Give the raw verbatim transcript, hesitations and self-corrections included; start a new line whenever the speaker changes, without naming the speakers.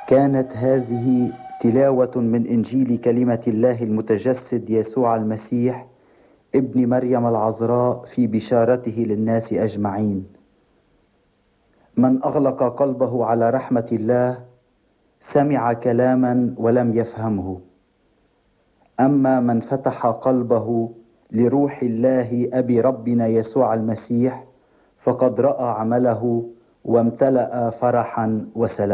كانت هذه تلاوة من إنجيل كلمة الله المتجسد يسوع المسيح ابن مريم العذراء في بشارته للناس أجمعين. من أغلق قلبه على رحمة الله سمع كلاما ولم يفهمه، أما من فتح قلبه لروح الله أبي ربنا يسوع المسيح فقد رأى عمله وامتلأ فرحا وسلام.